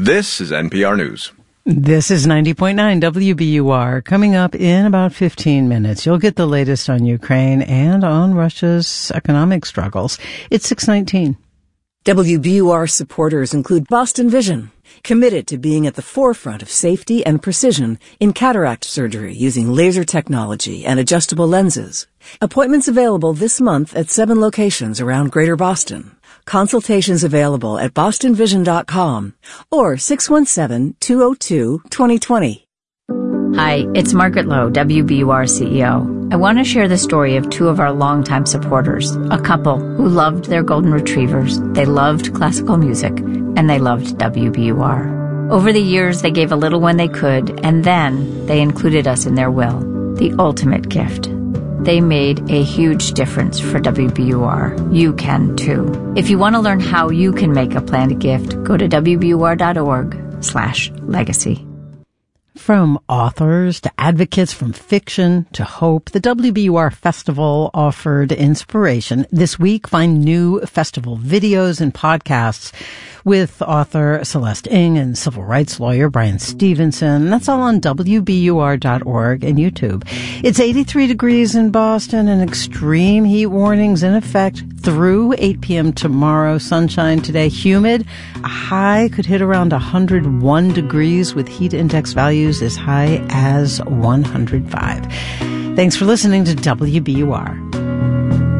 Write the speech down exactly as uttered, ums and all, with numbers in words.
This is N P R News. This is ninety point nine W B U R. Coming up in about fifteen minutes, you'll get the latest on Ukraine and on Russia's economic struggles. It's six nineteen. W B U R supporters include Boston Vision, committed to being at the forefront of safety and precision in cataract surgery using laser technology and adjustable lenses. Appointments available this month at seven locations around Greater Boston. Consultations available at boston vision dot com or six one seven, two oh two, two oh two oh. Hi, it's Margaret Lowe, W B U R C E O. I want to share the story of two of our longtime supporters, a couple who loved their golden retrievers, they loved classical music, and they loved W B U R. Over the years, they gave a little when they could, and then they included us in their will, the ultimate gift. They made a huge difference for W B U R. You can too. If you want to learn how you can make a planned gift, go to w b u r dot org slash legacy. From authors to advocates, from fiction to hope, the W B U R Festival offered inspiration. This week, find new festival videos and podcasts with author Celeste Ng and civil rights lawyer Brian Stevenson. That's all on w b u r dot org and YouTube. It's eighty-three degrees in Boston and extreme heat warnings in effect through eight p.m. tomorrow. Sunshine today, humid. A high could hit around one hundred one degrees with heat index values as high as one hundred five. Thanks for listening to W B U R.